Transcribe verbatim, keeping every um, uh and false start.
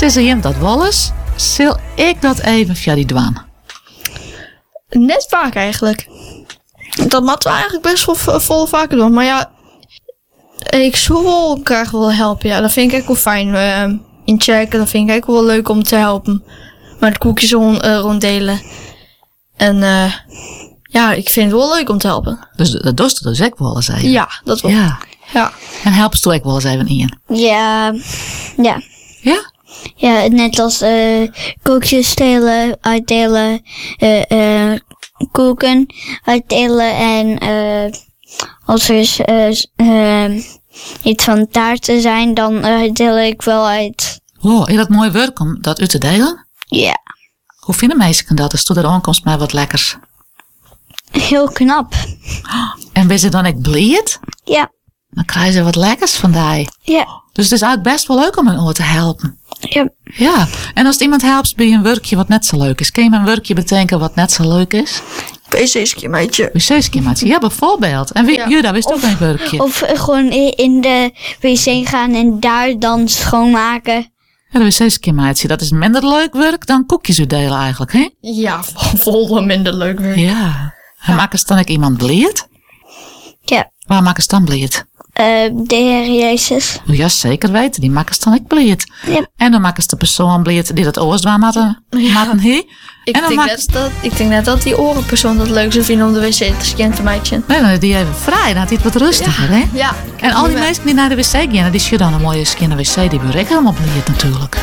Ze je dat wel eens? Zal ik dat even via die dwaan? Net vaak eigenlijk. Dat moeten we eigenlijk best wel v- vol vaker doen. Maar ja, ik zou wel graag willen helpen. Ja, dat vind ik echt wel fijn. Uh, in checken, dat vind ik echt wel leuk om te helpen. Met de koekjes rond, uh, ronddelen. En uh, ja, ik vind het wel leuk om te helpen. Dus dat doet dus ook wel eens even? Ja, dat wel. Ja. Ja. En helpen ze ook wel eens even in? Ja, ja. Ja? Ja, net als uh, koekjes stelen, uitdelen, uh, uh, koeken uitdelen en uh, als er uh, uh, iets van taarten zijn, dan uh, deel ik wel uit. Wow, is dat mooi werk om dat u te delen? Ja. Hoe vinden meisjes dat? Is toen er aankomst met wat lekkers? Heel knap. En ben ze dan ook blijd? Ja. Dan krijgen ze wat lekkers van die. Ja. Dus het is eigenlijk best wel leuk om een oor te helpen. Ja. Ja. En als iemand helpt bij een werkje wat net zo leuk is, kun je me een werkje bedenken wat net zo leuk is? P C-schemaatje. P C-schemaatje, ja, bijvoorbeeld. En wie, Ja. Juda, wist ook een werkje? Of uh, gewoon i- in de wc gaan en daar dan schoonmaken. Ja, de W C-schemaatje, dat is minder leuk werk dan koekjes uitdelen eigenlijk, hè? Ja, vol minder leuk weer. Ja. En maken ze dan ook iemand blijd? Ja. Waar maken ze dan blijd? Uh, de Heer Jezus. Ja, zeker weten. Die maken ze dan ook blijd. Ja. En dan maken ze de persoon blijd die dat oors waar maken. maken he. Ik En dan denk, maken net dat, ik denk net dat die orenpersoon dat leuk zou vinden om de wc te scannen te meidje. Nee, dan is die even vrij. Dan had hij het wat rustiger, hè? Ja. En al die mensen die naar de wc gaan, die zien dan een mooie skinne wc. Die worden ook helemaal blijd natuurlijk.